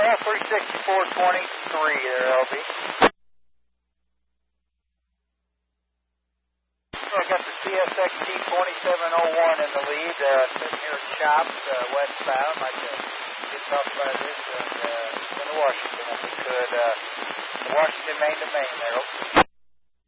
Yeah, 364.23 there, LB. I got the CSXT 2701 in the lead, sitting here at Chops, westbound. I'd like to get talked about this and into Washington if we could. Washington, Maine to Maine there.